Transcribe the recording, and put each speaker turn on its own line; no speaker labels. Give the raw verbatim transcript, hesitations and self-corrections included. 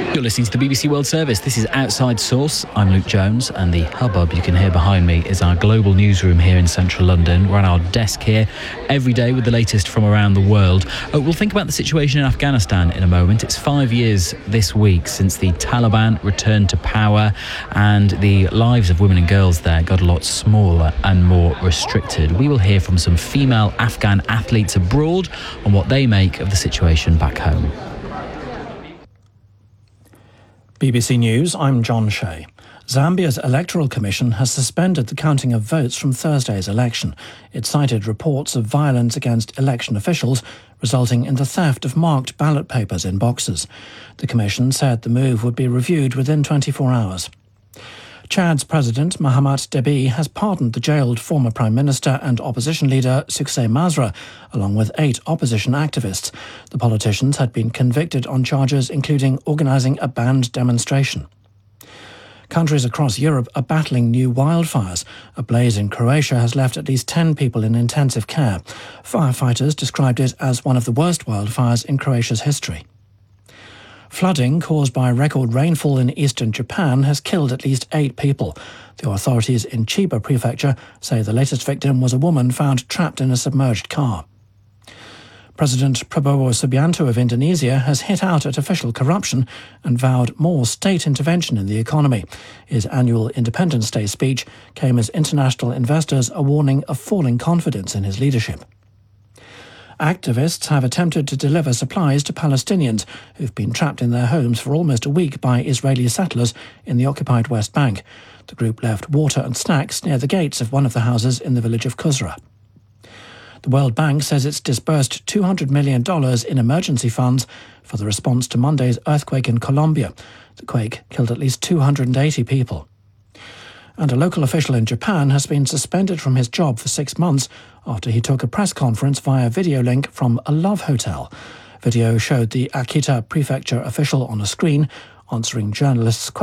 You're listening to the B B C World Service. This is Outside Source. I'm Luke Jones, and the hubbub you can hear behind me is our global newsroom here in central London. We're on our desk here every day with the latest from around the world. Uh, we'll think about the situation in Afghanistan in a moment. It's five years this week since the Taliban returned to power, and the lives of women and girls there got a lot smaller and more restricted. We will hear from some female Afghan athletes abroad on what they make of the situation back home.
B B C News, I'm John Shea. Zambia's Electoral Commission has suspended the counting of votes from Thursday's election. It cited reports of violence against election officials, resulting in the theft of marked ballot papers in boxes. The Commission said the move would be reviewed within twenty-four hours. Chad's President Mahamat Deby has pardoned the jailed former Prime Minister and opposition leader Suksay Masra, along with eight opposition activists. The politicians had been convicted on charges including organising a banned demonstration. Countries across Europe are battling new wildfires. A blaze in Croatia has left at least ten people in intensive care. Firefighters described it as one of the worst wildfires in Croatia's history. Flooding caused by record rainfall in eastern Japan has killed at least eight people. The authorities in Chiba Prefecture say the latest victim was a woman found trapped in a submerged car. President Prabowo Subianto of Indonesia has hit out at official corruption and vowed more state intervention in the economy. His annual Independence Day speech came as international investors are warning of falling confidence in his leadership. Activists have attempted to deliver supplies to Palestinians who've been trapped in their homes for almost a week by Israeli settlers in the occupied West Bank. The group left water and snacks near the gates of one of the houses in the village of Qusra. The World Bank says it's disbursed two hundred million dollars in emergency funds for the response to Monday's earthquake in Colombia. The quake killed at least two hundred eighty people. And a local official in Japan has been suspended from his job for six months after he took a press conference via video link from a love hotel. Video showed the Akita Prefecture official on a screen answering journalists' questions.